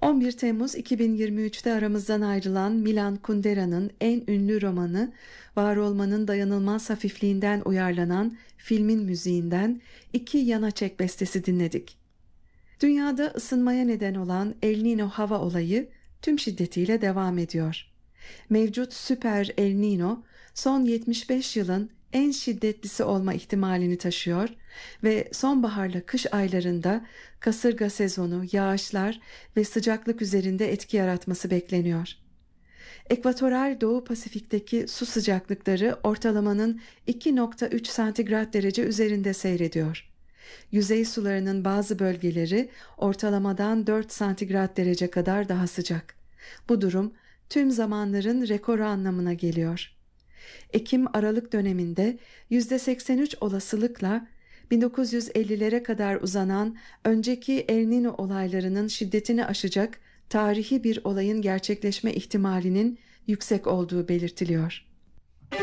11 Temmuz 2023'te aramızdan ayrılan Milan Kundera'nın en ünlü romanı, var olmanın dayanılmaz hafifliğinden uyarlanan filmin müziğinden iki Yanaçek bestesi dinledik. Dünyada ısınmaya neden olan El Niño hava olayı tüm şiddetiyle devam ediyor. Mevcut süper El Niño son 75 yılın en şiddetlisi olma ihtimalini taşıyor ve sonbaharla kış aylarında kasırga sezonu, yağışlar ve sıcaklık üzerinde etki yaratması bekleniyor. Ekvatoral Doğu Pasifik'teki su sıcaklıkları ortalamanın 2,3 santigrat derece üzerinde seyrediyor. Yüzey sularının bazı bölgeleri ortalamadan 4 santigrat derece kadar daha sıcak. Bu durum tüm zamanların rekoru anlamına geliyor. Ekim-Aralık döneminde %83 olasılıkla 1950'lere kadar uzanan önceki El Niño olaylarının şiddetini aşacak tarihi bir olayın gerçekleşme ihtimalinin yüksek olduğu belirtiliyor.